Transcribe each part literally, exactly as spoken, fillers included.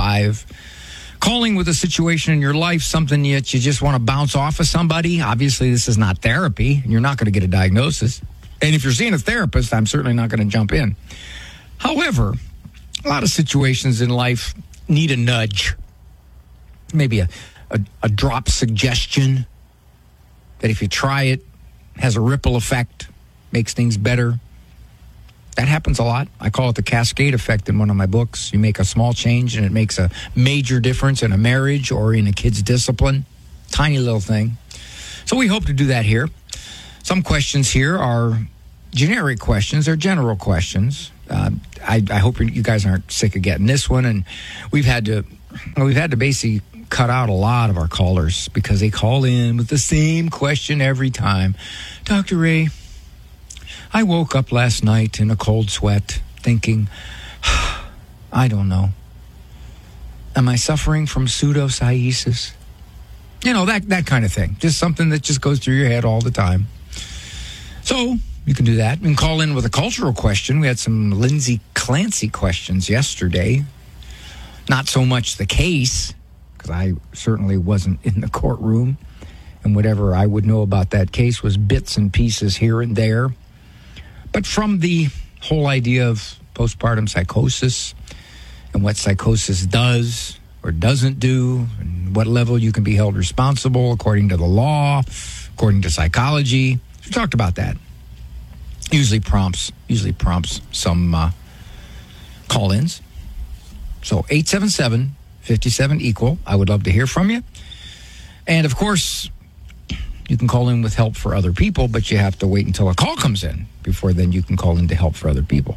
five. Calling with a situation in your life, something that you just want to bounce off of somebody. Obviously, this is not therapy. You're not going to get a diagnosis. And if you're seeing a therapist, I'm certainly not going to jump in. However, a lot of situations in life need a nudge. Maybe a, a, a drop suggestion that if you try it, has a ripple effect, makes things better. That happens a lot. I call it the cascade effect in one of my books. You make a small change and it makes a major difference in a marriage or in a kid's discipline. Tiny little thing. So we hope to do that here. Some questions here are generic questions. They're general questions. Uh, I, I hope you guys aren't sick of getting this one. And we've had to, we've had to basically cut out a lot of our callers because they call in with the same question every time. Doctor Ray, I woke up last night in a cold sweat thinking, I don't know. Am I suffering from pseudosciasis? You know, that, that kind of thing. Just something that just goes through your head all the time. So you can do that. You can call in with a cultural question. We had some Lindsay Clancy questions yesterday. Not so much the case, because I certainly wasn't in the courtroom. And whatever I would know about that case was bits and pieces here and there. But from the whole idea of postpartum psychosis and what psychosis does or doesn't do and what level you can be held responsible according to the law, according to psychology. We talked about that. Usually prompts, usually prompts some uh, call-ins. So eight seven seven, five seven, equal. I would love to hear from you. And, of course, you can call in with help for other people, but you have to wait until a call comes in before then you can call in to help for other people.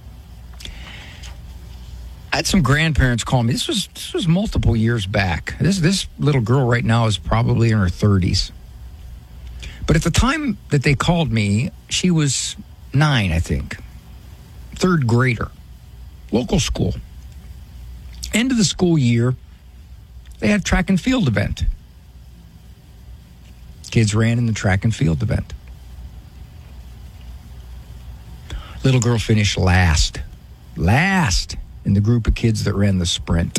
I had some grandparents call me. This was this was multiple years back. This this little girl right now is probably in her thirties. But at the time that they called me, she was nine, I think. Third grader. Local school. End of the school year, they had a track and field event. Kids ran in the track and field event. Little girl finished last. Last in the group of kids that ran the sprint.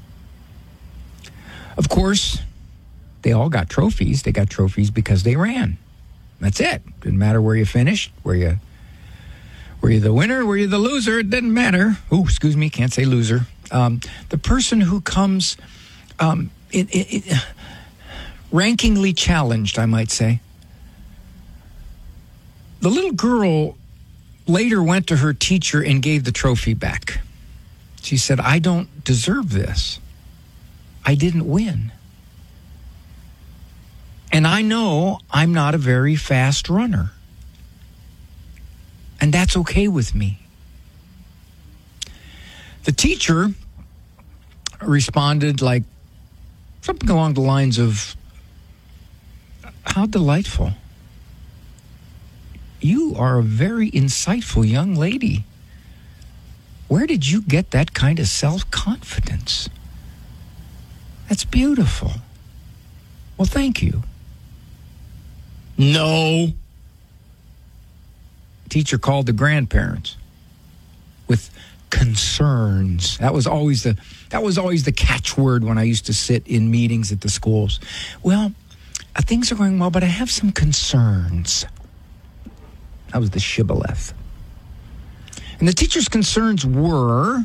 Of course, they all got trophies. They got trophies because they ran. That's it. Didn't matter where you finished, where you were you the winner, were you the loser, it didn't matter. Oh, excuse me, can't say loser. Um, the person who comes um, it, it, it, rankingly challenged, I might say. The little girl later went to her teacher and gave the trophy back. She said, I don't deserve this. I didn't win. And I know I'm not a very fast runner. And that's okay with me. The teacher responded like something along the lines of, how delightful. You are a very insightful young lady. Where did you get that kind of self-confidence? That's beautiful. Well, thank you. No. Teacher called the grandparents with concerns. That was always the that was always the catchword when I used to sit in meetings at the schools. Well, uh, things are going well, but I have some concerns. That was the shibboleth. And the teacher's concerns were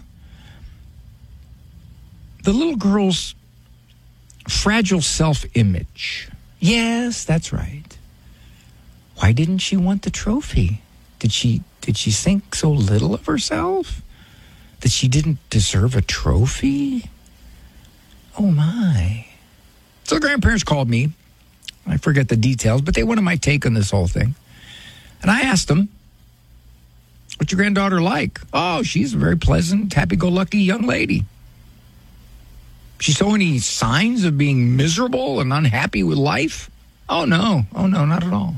the little girl's fragile self-image. Yes, that's right. Why didn't she want the trophy? Did she did she think so little of herself? That she didn't deserve a trophy? Oh, my. So the grandparents called me. I forget the details, but they wanted my take on this whole thing. And I asked them, what's your granddaughter like? Oh, she's a very pleasant, happy-go-lucky young lady. She saw any signs of being miserable and unhappy with life? Oh, no. Oh, no, not at all.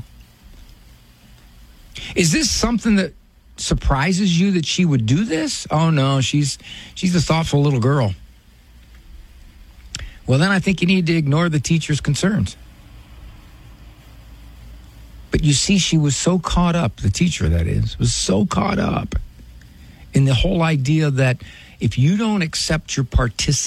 Is this something that surprises you that she would do this? Oh, no, she's she's a thoughtful little girl. Well, then I think you need to ignore the teacher's concerns. But you see, she was so caught up, the teacher that is, was so caught up in the whole idea that if you don't accept your participation,